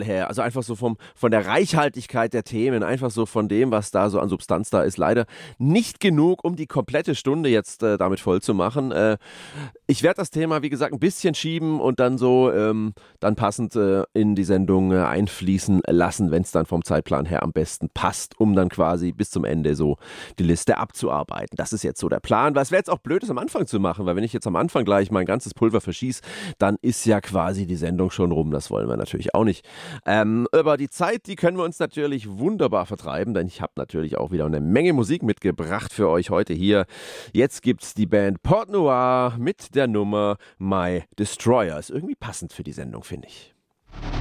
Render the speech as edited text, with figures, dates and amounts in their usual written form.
her, also einfach so von der Reichhaltigkeit der Themen, einfach so von dem, was da so an Substanz da ist, leider nicht genug, um die komplette Stunde jetzt damit voll zu machen. Ich werde das Thema, wie gesagt, ein bisschen schieben und dann so dann passend in die Sendung einfließen lassen, wenn es dann vom Zeitplan her am besten passt, um dann quasi bis zum Ende so die Liste abzuarbeiten. Das ist jetzt so der Plan, weil es wäre jetzt auch blöd, das am Anfang zu machen, weil wenn ich jetzt am Anfang gleich mein ganzes Pulver verschieße, dann ist ja quasi die Sendung schon rum. Das wollen wir natürlich auch nicht. Über die Zeit, die können wir uns natürlich wunderbar vertreiben, denn ich habe natürlich auch wieder eine Menge Musik mitgebracht für euch heute hier. Jetzt gibt's die Band Port Noir mit der Nummer My Destroyer. Ist irgendwie passend für die Sendung, finde ich.